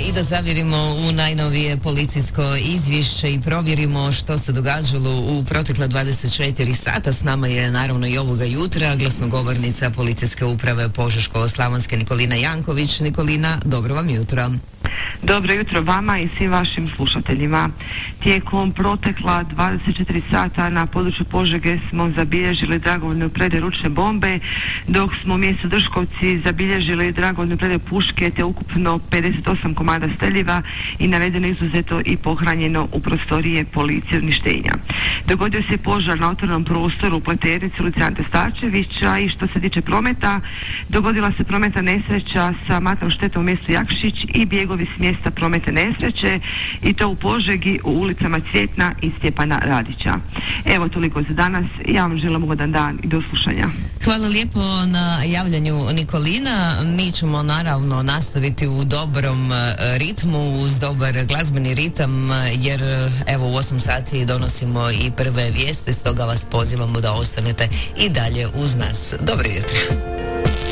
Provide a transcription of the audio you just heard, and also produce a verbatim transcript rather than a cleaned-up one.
i da zavjerimo u najnovije policijsko izvješće i provjerimo što se događalo u protekla dvadeset četiri sata. S nama je naravno i ovoga jutra glasnogovornica Policijske uprave Požeško-slavonske Nikolina Janković. Nikolina, dobro vam jutro. Dobro jutro vama i svim vašim slušateljima. Tijekom protekla dvadeset četiri sata na području Požege smo zabilježili dragovoljnu predaju ručne bombe, dok smo u mjestu Drškovci zabilježili dragovoljnu predaju puške te ukupno pedeset osam komada streljiva i navedeno izuzeto i pohranjeno u prostorije policije uništenja. Dogodio se požar na otvorenom prostoru u Pleternici ulici Ante Starčevića i što se tiče prometa, dogodila se prometna nesreća sa matnom štetom u mjestu Jakšić i bjegovi s mjesta prometne nesreće i to u Požegi u ulicama Cvjetna i Stjepana Radića. Evo toliko za danas. Ja vam želim ugodan dan i do slušanja. Hvala lijepo na javljanju, Nikolina. Mi ćemo naravno nastaviti u dobrom ritmu, uz dobar glazbeni ritam, jer evo u osam sati donosimo i prve vijesti, stoga vas pozivamo da ostanete i dalje uz nas. Dobro jutro.